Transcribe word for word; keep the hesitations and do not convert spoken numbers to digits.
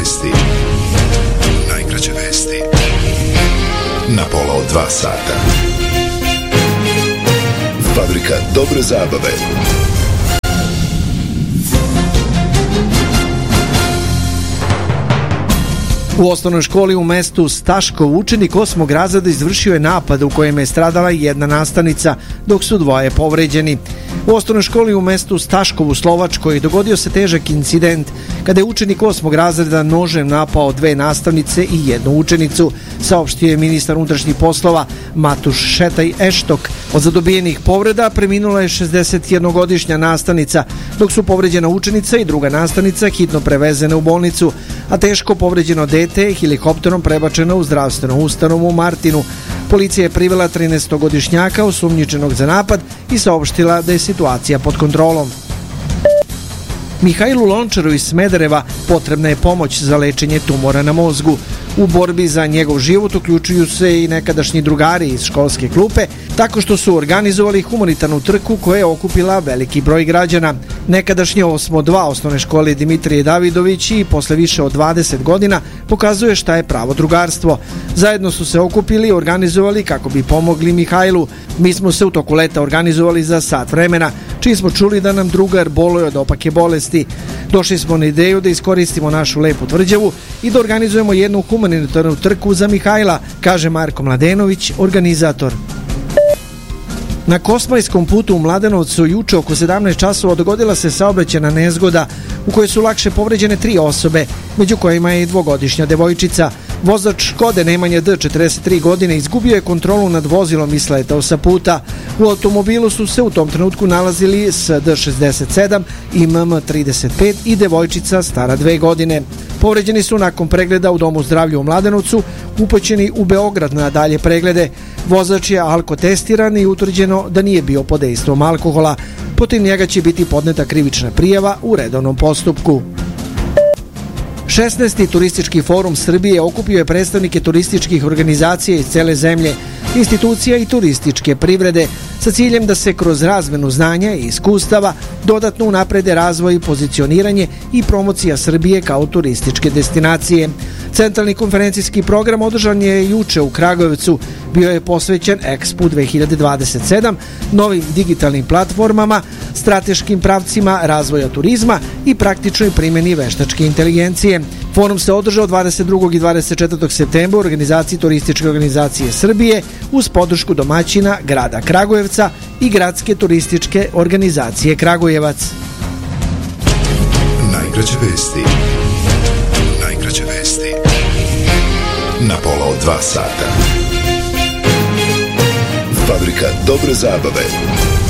vesti. Najkraće vesti na pola od dva sata. Fabrika dobre zabave. U osnovnoj školi u mestu Staškov učenik osmog razreda izvršio je napad u kojem je stradala jedna nastavnica, dok su dvoje povređeni. U osnovnoj školi u mestu Staškov u Slovačkoj dogodio se težak incident kada je učenik osmog razreda nožem napao dve nastavnice i jednu učenicu, saopštio je ministar unutrašnjih poslova Matuš Šetaj Eštok. Od zadobijenih povreda preminula je šezdesetjednogodišnja nastavnica, dok su povređena učenica i druga nastavnica hitno prevezene u bolnicu, a teško povređeno dete je helikopterom prebačeno u zdravstvenu ustanovu u Martinu. Policija je privela trinaestogodišnjaka osumnjičenog za napad i saopštila da je situacija pod kontrolom. Mihajlu Lončaru iz Smedereva potrebna je pomoć za lečenje tumora na mozgu. U borbi za njegov život uključuju se i nekadašnji drugari iz školske klupe, tako što su organizovali humanitarnu trku koja je okupila veliki broj građana. Nekadašnje osmo dva osnovne škole Dimitrije Davidović i posle više od dvadeset godina pokazuje šta je pravo drugarstvo. Zajedno su se okupili i organizovali kako bi pomogli Mihajlu. Mi smo se u toku leta organizovali za sat vremena, čiji smo čuli da nam drugar boluje od opake bolesti. Došli smo na ideju da iskoristimo našu lepu tvrđavu i da organizujemo jednu humanitarnu trku za Mihajla, kaže Marko Mladenović, organizator. Na Kosmajskom putu u Mladenovcu juče oko sedamnaest časova dogodila se saobraćajna nezgoda u kojoj su lakše povređene tri osobe, među kojima je i dvogodišnja devojčica. Vozač Škode Nemanja D, četrdeset tri godine, izgubio je kontrolu nad vozilom i sletao sa puta. U automobilu su se u tom trenutku nalazili S D šezdeset sedam i M M trideset pet i devojčica stara dve godine. Povređeni su nakon pregleda u Domu zdravlja u Mladenovcu upućeni u Beograd na dalje preglede. Vozač je alkotestiran i utvrđeno da nije bio pod dejstvom alkohola. Protiv njega će biti podneta krivična prijava u redovnom postupku. šesnaesti turistički forum Srbije okupio je predstavnike turističkih organizacija iz cele zemlje, institucija i turističke privrede sa ciljem da se kroz razmenu znanja i iskustava dodatno unaprede razvoj i pozicioniranje i promocija Srbije kao turističke destinacije. Centralni konferencijski program održan je juče u Kragujevcu, bio je posvećen Expo dve hiljade dvadeset sedam, novim digitalnim platformama, strateškim pravcima razvoja turizma i praktičnoj primjeni veštačke inteligencije. Forum se održao dvadeset drugog i dvadeset četvrtog septembra u organizaciji Turističke organizacije Srbije uz podršku domaćina grada Kragujevca i Gradske turističke organizacije Kragujevac. Najkraće vesti. Najkraće vesti na pola od dva sata. Fabrika dobre zabave.